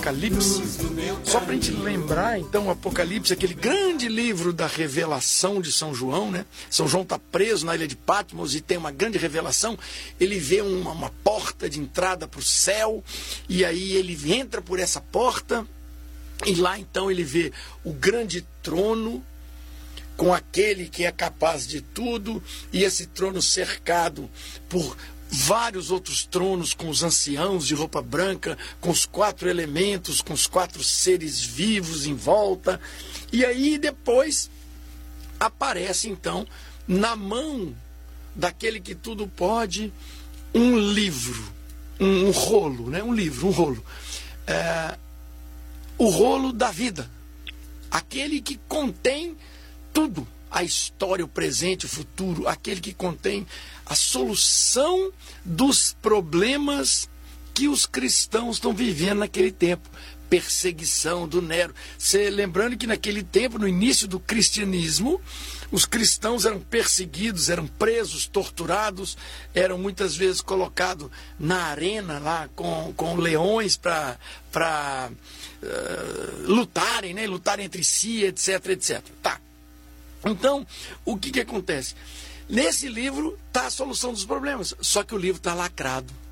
Apocalipse. Só para a gente lembrar, então, o Apocalipse, aquele grande livro da revelação de São João, né? São João está preso na ilha de Patmos e tem uma grande revelação. Ele vê uma porta de entrada para o céu, e aí ele entra por essa porta, e lá então ele vê o grande trono, com aquele que é capaz de tudo, e esse trono cercado por vários outros tronos, com os anciãos de roupa branca, com os 4 elementos, com os 4 seres vivos em volta. E aí depois aparece então na mão daquele que tudo pode um livro, um rolo, né? Um rolo. O rolo da vida, aquele que contém tudo, a história, o presente, o futuro, aquele que contém a solução dos problemas que os cristãos estão vivendo naquele tempo. Perseguição do Nero. Lembrando que naquele tempo, no início do cristianismo, os cristãos eram perseguidos, eram presos, torturados, eram muitas vezes colocados na arena lá com leões para lutarem, né? Lutarem entre si, etc, etc. Tá. Então, o que acontece? Nesse livro está a solução dos problemas, só que o livro está lacrado.